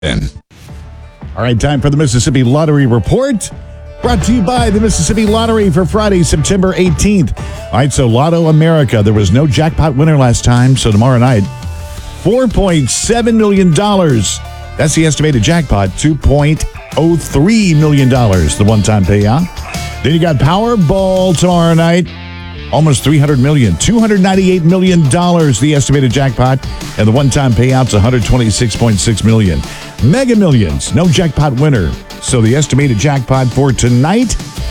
All right, time for the Mississippi Lottery Report. Brought to you by the Mississippi Lottery for Friday, September 18th. All right, so Lotto America. There was no jackpot winner last time, so tomorrow night, $4.7 million. That's the estimated jackpot, $2.03 million, the one-time payout. Then you got Powerball tomorrow night. Almost $300 million, $298 million, the estimated jackpot, and the one-time payout's $126.6 million. Mega Millions, no jackpot winner. So the estimated jackpot for tonight,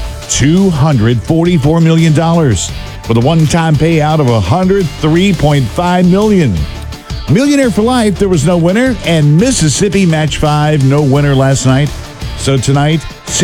$244 million, with a one-time payout of $103.5 million. Millionaire for Life, there was no winner, and Mississippi Match 5, no winner last night. So tonight,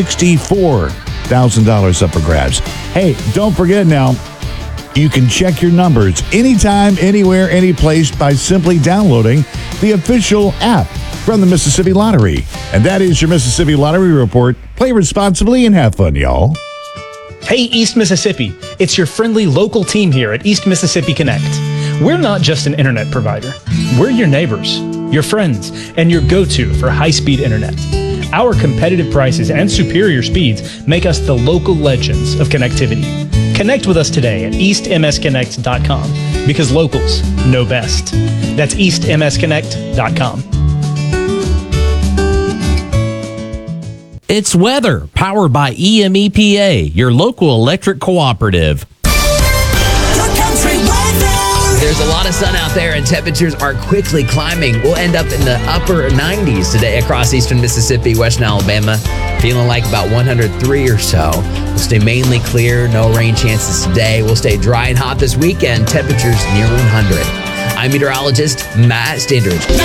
$64,000 up for grabs. Hey, don't forget now, you can check your numbers anytime, anywhere, any place by simply downloading the official app from the Mississippi Lottery. And that is your Mississippi Lottery Report. Play responsibly and have fun, y'all. Hey, East Mississippi. It's your friendly local team here at East Mississippi Connect. We're not just an internet provider. We're your neighbors, your friends, and your go-to for high-speed internet. Our competitive prices and superior speeds make us the local legends of connectivity. Connect with us today at eastmsconnect.com because locals know best. That's eastmsconnect.com. It's weather, powered by EMEPA, your local electric cooperative. There's a lot of sun out there and temperatures are quickly climbing. We'll end up in the upper 90s today across eastern Mississippi, western Alabama, feeling like about 103 or so. We'll stay mainly clear, no rain chances today. We'll stay dry and hot this weekend, temperatures near 100. I'm meteorologist Matt Standridge.